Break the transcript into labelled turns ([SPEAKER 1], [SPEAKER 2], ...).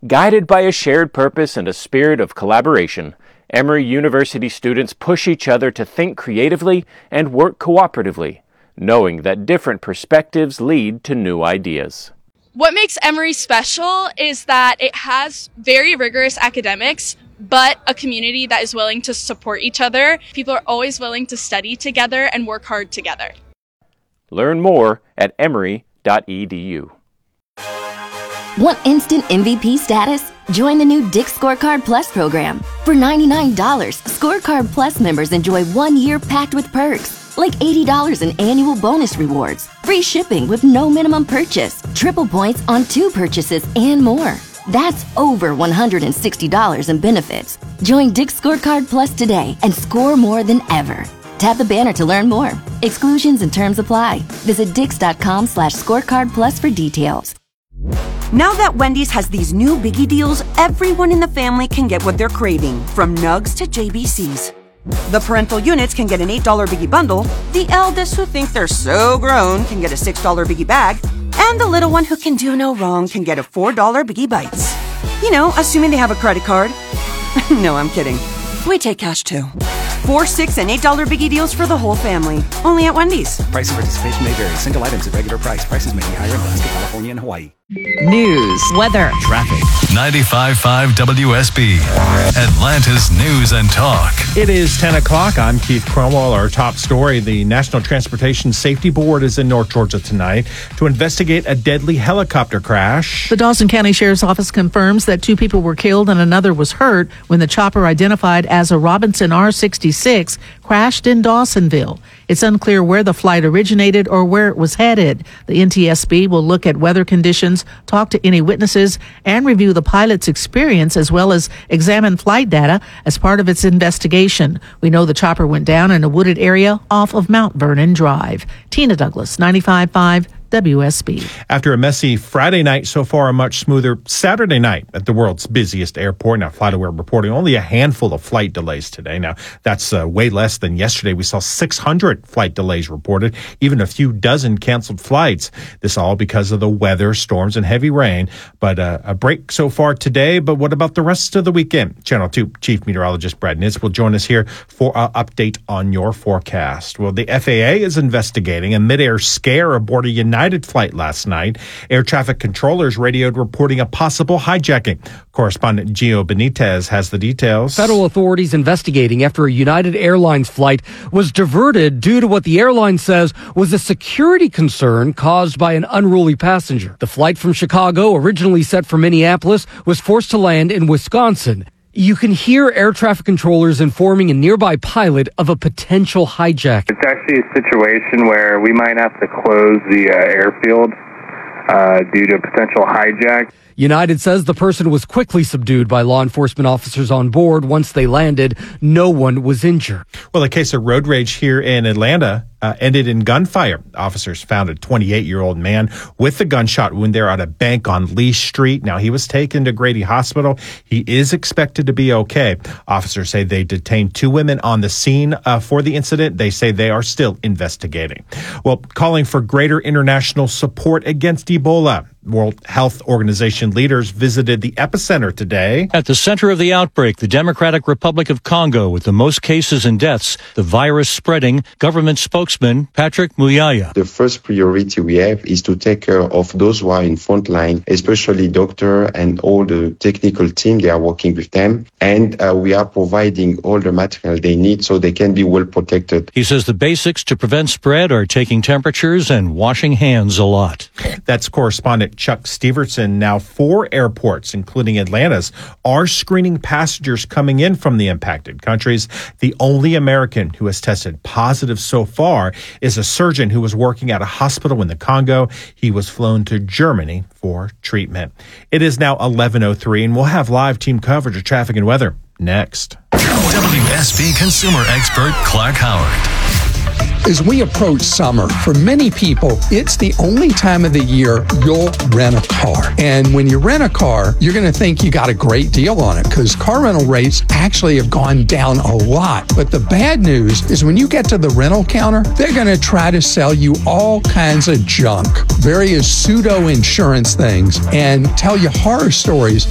[SPEAKER 1] Guided by a shared purpose and a spirit of collaboration, Emory University students push each other to think creatively and work cooperatively, knowing that different perspectives lead to new ideas.
[SPEAKER 2] What makes Emory special is that it has very rigorous academics, but a community that is willing to support each other. People are always willing to study together and work hard together.
[SPEAKER 1] Learn more at emory.edu.
[SPEAKER 3] Want instant MVP status? Join the new Dick's Scorecard Plus program. For $99, Scorecard Plus members enjoy 1 year packed with perks, like $80 in annual bonus rewards, free shipping with no minimum purchase, triple points on 2 purchases, and more. That's over $160 in benefits. Join Dick's Scorecard Plus today and score more than ever. Tap the banner to learn more. Exclusions and terms apply. Visit dix.com/scorecardplus for details.
[SPEAKER 4] Now that Wendy's has these new biggie deals, everyone in the family can get what they're craving, from nugs to JBCs. The parental units can get an $8 biggie bundle, the eldest who think they're so grown can get a $6 biggie bag, and the little one who can do no wrong can get a $4 biggie bites. You know, assuming they have a credit card. No, I'm kidding. We take cash too. 4, $6, and $8 biggie deals for the whole family. Only at Wendy's.
[SPEAKER 5] Price and participation may vary. Single items at regular price. Prices may be higher in Alaska, California, and Hawaii.
[SPEAKER 6] News, weather,
[SPEAKER 5] traffic.
[SPEAKER 7] 95.5 WSB, Atlanta's News and Talk.
[SPEAKER 8] It is 10 o'clock. I'm Keith Cromwell. Our top story, the National Transportation Safety Board is in North Georgia tonight to investigate a deadly helicopter crash.
[SPEAKER 6] The Dawson County Sheriff's Office confirms that 2 people were killed and another was hurt when the chopper identified as a Robinson R-66 crashed in Dawsonville. It's unclear where the flight originated or where it was headed. The NTSB will look at weather conditions, talk to any witnesses, and review the pilot's experience as well as examine flight data as part of its investigation. We know the chopper went down in a wooded area off of Mount Vernon Drive. Tina Douglas, 95.5 WSB.
[SPEAKER 8] After a messy Friday night, so far a much smoother Saturday night at the world's busiest airport. Now, FlightAware reporting only a handful of flight delays today. Now, that's way less than yesterday. We saw 600 flight delays reported, even a few dozen canceled flights. This all because of the weather, storms, and heavy rain. But a break so far today. But what about the rest of the weekend? Channel 2 Chief Meteorologist Brad Nitz will join us here for an update on your forecast. Well, the FAA is investigating a midair scare aboard a United flight last night. Air traffic controllers radioed reporting a possible hijacking. Correspondent Gio Benitez has the details.
[SPEAKER 9] Federal authorities investigating after a United Airlines flight was diverted due to what the airline says was a security concern caused by an unruly passenger. The flight from Chicago, originally set for Minneapolis, was forced to land in Wisconsin. You can hear air traffic controllers informing a nearby pilot of a potential hijack.
[SPEAKER 10] It's actually a situation where we might have to close the airfield due to a potential hijack.
[SPEAKER 9] United says the person was quickly subdued by law enforcement officers on board. Once they landed, no one was injured.
[SPEAKER 8] Well, a case of road rage here in Atlanta ended in gunfire. Officers found a 28-year-old man with a gunshot wound there at a bank on Lee Street. Now, he was taken to Grady Hospital. He is expected to be okay. Officers say they detained 2 women on the scene for the incident. They say they are still investigating. Well, calling for greater international support against Ebola. World Health Organization leaders visited the epicenter today.
[SPEAKER 11] At the center of the outbreak, the Democratic Republic of Congo, with the most cases and deaths, the virus spreading, government spokesman Patrick Muyaya.
[SPEAKER 12] The first priority we have is to take care of those who are in front line, especially doctor and all the technical team. They are working with them, and we are providing all the material they need so they can be well protected.
[SPEAKER 11] He says the basics to prevent spread are taking temperatures and washing hands a lot.
[SPEAKER 8] That's correspondent Chuck Steverson. Now, 4 airports, including Atlanta's, are screening passengers coming in from the impacted countries. The only American who has tested positive so far is a surgeon who was working at a hospital in the Congo. He was flown to Germany for treatment. It is now 11:03, and we'll have live team coverage of traffic and weather next.
[SPEAKER 7] WSB consumer expert Clark Howard.
[SPEAKER 13] As we approach summer, for many people, it's the only time of the year you'll rent a car. And when you rent a car, you're going to think you got a great deal on it because car rental rates actually have gone down a lot. But the bad news is when you get to the rental counter, they're going to try to sell you all kinds of junk, various pseudo insurance things, and tell you horror stories